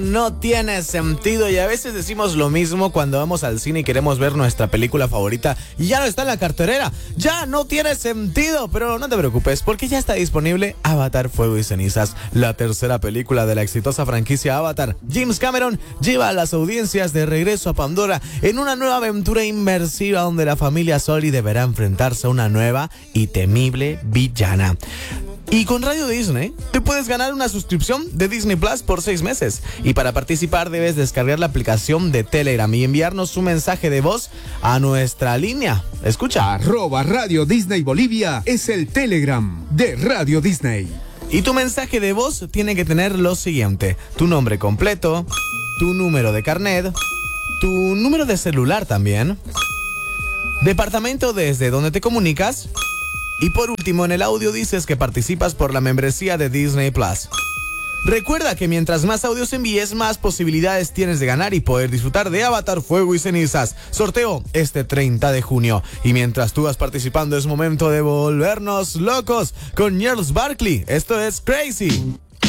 no tiene sentido, y a veces decimos lo mismo cuando vamos al cine y queremos ver nuestra película favorita y ya no está en la cartelera. Ya no tiene sentido, pero no te preocupes porque ya está disponible Avatar Fuego y Cenizas, la tercera película de la exitosa franquicia Avatar. James Cameron lleva a las audiencias de regreso a Pandora en una nueva aventura inmersiva donde la familia Sully deberá enfrentarse a una nueva y temible villana. Y con Radio Disney, te puedes ganar una suscripción de Disney Plus por 6 meses. Y para participar debes descargar la aplicación de Telegram y enviarnos un mensaje de voz a nuestra línea. Escucha. @Radio Disney Bolivia es el Telegram de Radio Disney. Y tu mensaje de voz tiene que tener lo siguiente: tu nombre completo, tu número de carnet, tu número de celular también, departamento desde donde te comunicas, y por último, en el audio dices que participas por la membresía de Disney Plus. Recuerda que mientras más audios envíes, más posibilidades tienes de ganar y poder disfrutar de Avatar Fuego y Cenizas. Sorteo este 30 de junio. Y mientras tú vas participando, es momento de volvernos locos con Gnarls Barkley. Esto es Crazy.